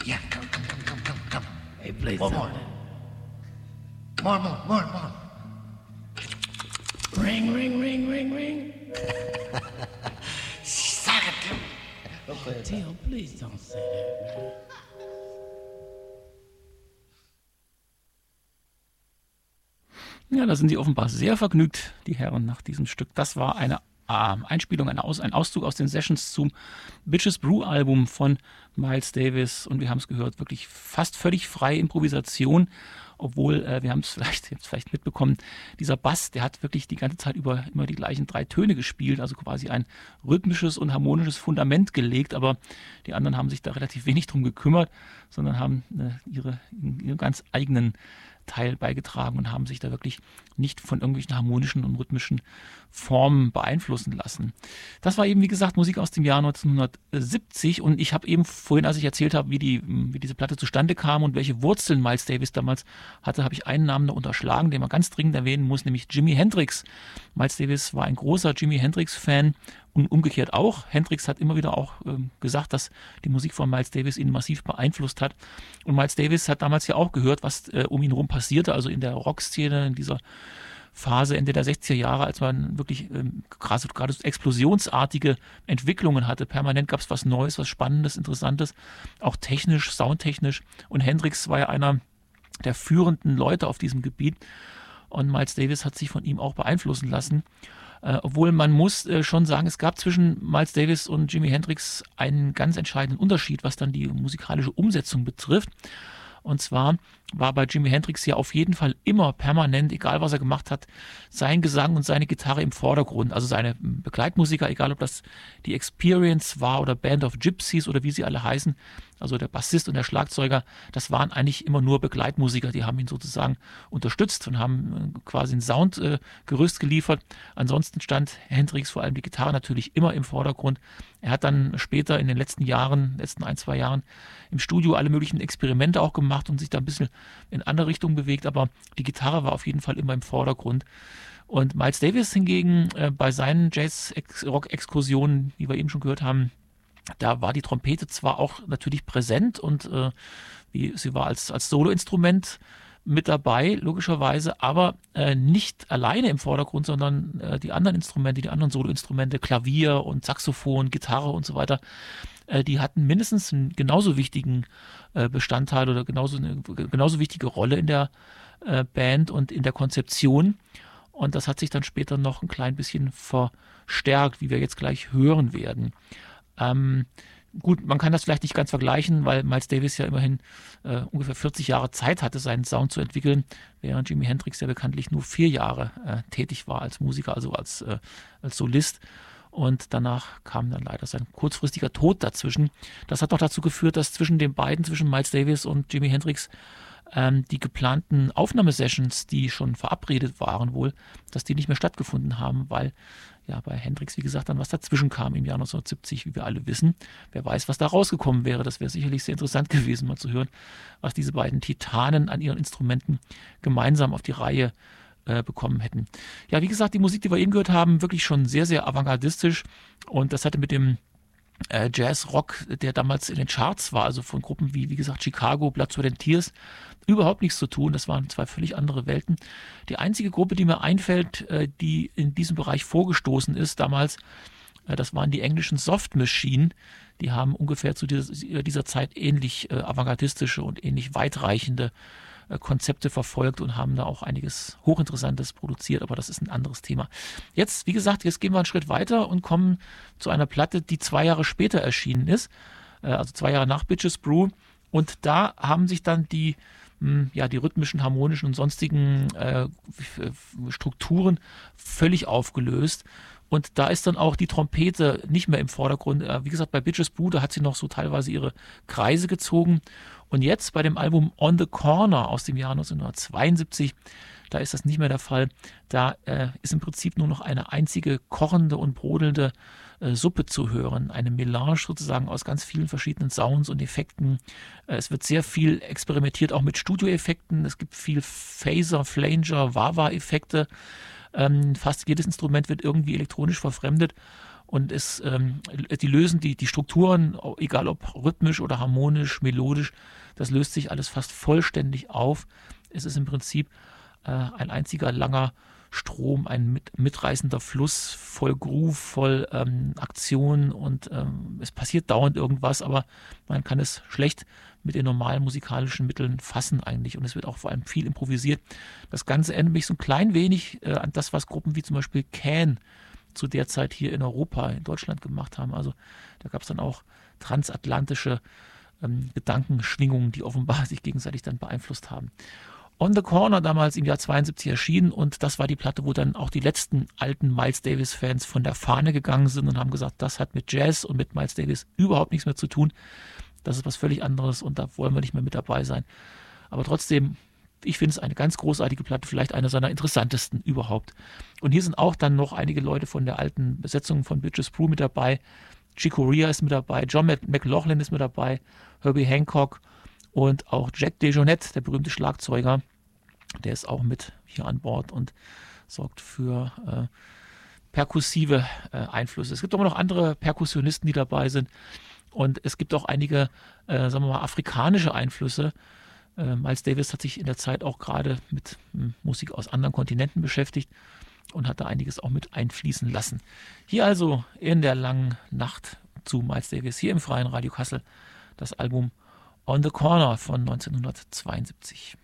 Yeah, come. Hey, play One more. More. Ring. Suck it, Tim. Tio, please don't say that, man. Ja, da sind sie offenbar sehr vergnügt, die Herren, nach diesem Stück. Das war eine Einspielung, ein Auszug aus den Sessions zum Bitches Brew Album von Miles Davis. Und wir haben es gehört, wirklich fast völlig freie Improvisation. Obwohl, wir haben es vielleicht mitbekommen, dieser Bass, der hat wirklich die ganze Zeit über immer die gleichen 3 Töne gespielt, also quasi ein rhythmisches und harmonisches Fundament gelegt, aber die anderen haben sich da relativ wenig drum gekümmert, sondern haben ihren ganz eigenen Teil beigetragen und haben sich da wirklich nicht von irgendwelchen harmonischen und rhythmischen Formen beeinflussen lassen. Das war eben, wie gesagt, Musik aus dem Jahr 1970 und ich habe eben vorhin, als ich erzählt habe, wie diese Platte zustande kam und welche Wurzeln Miles Davis damals hatte, habe ich einen Namen da unterschlagen, den man ganz dringend erwähnen muss, nämlich Jimi Hendrix. Miles Davis war ein großer Jimi Hendrix-Fan und umgekehrt auch. Hendrix hat immer wieder auch gesagt, dass die Musik von Miles Davis ihn massiv beeinflusst hat. Und Miles Davis hat damals ja auch gehört, was um ihn herum passierte, also in der Rockszene, in dieser Phase Ende der 60er Jahre, als man wirklich gerade explosionsartige Entwicklungen hatte. Permanent gab es was Neues, was Spannendes, Interessantes, auch technisch, soundtechnisch. Und Hendrix war ja einer der führenden Leute auf diesem Gebiet. Und Miles Davis hat sich von ihm auch beeinflussen lassen. Obwohl man muss schon sagen, es gab zwischen Miles Davis und Jimi Hendrix einen ganz entscheidenden Unterschied, was dann die musikalische Umsetzung betrifft. Und zwar war bei Jimi Hendrix ja auf jeden Fall immer permanent, egal was er gemacht hat, sein Gesang und seine Gitarre im Vordergrund. Also seine Begleitmusiker, egal ob das die Experience war oder Band of Gypsies oder wie sie alle heißen, also der Bassist und der Schlagzeuger, das waren eigentlich immer nur Begleitmusiker, die haben ihn sozusagen unterstützt und haben quasi ein Soundgerüst geliefert. Ansonsten stand Hendrix, vor allem die Gitarre, natürlich immer im Vordergrund. Er hat dann später in den letzten 1-2 Jahren im Studio alle möglichen Experimente auch gemacht und sich da ein bisschen in andere Richtungen bewegt, aber die Gitarre war auf jeden Fall immer im Vordergrund. Und Miles Davis hingegen bei seinen Jazz-Rock-Exkursionen, wie wir eben schon gehört haben, da war die Trompete zwar auch natürlich präsent und sie war als Soloinstrument mit dabei, logischerweise, aber nicht alleine im Vordergrund, sondern die anderen Instrumente, die anderen Soloinstrumente, Klavier und Saxophon, Gitarre und so weiter, die hatten mindestens einen genauso wichtigen Bestandteil oder genauso wichtige Rolle in der Band und in der Konzeption. Und das hat sich dann später noch ein klein bisschen verstärkt, wie wir jetzt gleich hören werden. Gut, man kann das vielleicht nicht ganz vergleichen, weil Miles Davis ja immerhin ungefähr 40 Jahre Zeit hatte, seinen Sound zu entwickeln, während Jimi Hendrix ja bekanntlich nur 4 Jahre tätig war als Musiker, also als Solist. Und danach kam dann leider sein kurzfristiger Tod dazwischen. Das hat noch dazu geführt, dass zwischen Miles Davis und Jimi Hendrix die geplanten Aufnahmesessions, die schon verabredet waren wohl, dass die nicht mehr stattgefunden haben, weil ja bei Hendrix, wie gesagt, dann was dazwischen kam im Jahr 1970, wie wir alle wissen. Wer weiß, was da rausgekommen wäre. Das wäre sicherlich sehr interessant gewesen, mal zu hören, was diese beiden Titanen an ihren Instrumenten gemeinsam auf die Reihe bekommen hätten. Ja, wie gesagt, die Musik, die wir eben gehört haben, wirklich schon sehr, sehr avantgardistisch und das hatte mit dem Jazz-Rock, der damals in den Charts war, also von Gruppen wie gesagt, Chicago, Blood, Sweat and Tears, überhaupt nichts zu tun. Das waren 2 völlig andere Welten. Die einzige Gruppe, die mir einfällt, die in diesem Bereich vorgestoßen ist damals, das waren die englischen Soft Machine. Die haben ungefähr zu dieser Zeit ähnlich avantgardistische und ähnlich weitreichende Konzepte verfolgt und haben da auch einiges Hochinteressantes produziert, aber das ist ein anderes Thema. Jetzt, wie gesagt, jetzt gehen wir einen Schritt weiter und kommen zu einer Platte, die 2 Jahre später erschienen ist, also 2 Jahre nach Bitches Brew, und da haben sich dann die rhythmischen, harmonischen und sonstigen Strukturen völlig aufgelöst. Und da ist dann auch die Trompete nicht mehr im Vordergrund. Wie gesagt, bei Bitches Brew, da hat sie noch so teilweise ihre Kreise gezogen. Und jetzt bei dem Album On the Corner aus dem Jahr 1972, da ist das nicht mehr der Fall. Da ist im Prinzip nur noch eine einzige kochende und brodelnde Suppe zu hören. Eine Melange sozusagen aus ganz vielen verschiedenen Sounds und Effekten. Es wird sehr viel experimentiert, auch mit Studioeffekten. Es gibt viel Phaser, Flanger, Wah-Wah-Effekte. Fast jedes Instrument wird irgendwie elektronisch verfremdet. und die lösen die Strukturen, egal ob rhythmisch oder harmonisch, melodisch, das löst sich alles fast vollständig auf. Es ist im Prinzip ein einziger langer Strom, ein mitreißender Fluss, voll Groove, voll Aktion und es passiert dauernd irgendwas, aber man kann es schlecht mit den normalen musikalischen Mitteln fassen eigentlich und es wird auch vor allem viel improvisiert. Das Ganze erinnert mich so ein klein wenig an das, was Gruppen wie zum Beispiel Can zu der Zeit hier in Europa, in Deutschland gemacht haben. Also da gab es dann auch transatlantische Gedankenschwingungen, die offenbar sich gegenseitig dann beeinflusst haben. On the Corner damals im Jahr 72 erschienen und das war die Platte, wo dann auch die letzten alten Miles Davis-Fans von der Fahne gegangen sind und haben gesagt, das hat mit Jazz und mit Miles Davis überhaupt nichts mehr zu tun. Das ist was völlig anderes und da wollen wir nicht mehr mit dabei sein. Aber trotzdem, ich finde es eine ganz großartige Platte, vielleicht eine seiner interessantesten überhaupt. Und hier sind auch dann noch einige Leute von der alten Besetzung von Bitches Brew mit dabei. Chick Corea ist mit dabei, John McLaughlin ist mit dabei, Herbie Hancock und auch Jack DeJohnette, der berühmte Schlagzeuger. Der ist auch mit hier an Bord und sorgt für perkussive Einflüsse. Es gibt aber noch andere Perkussionisten, die dabei sind. Und es gibt auch einige, sagen wir mal, afrikanische Einflüsse. Miles Davis hat sich in der Zeit auch gerade mit Musik aus anderen Kontinenten beschäftigt und hat da einiges auch mit einfließen lassen. Hier also in der langen Nacht zu Miles Davis, hier im Freien Radio Kassel, das Album On the Corner von 1972.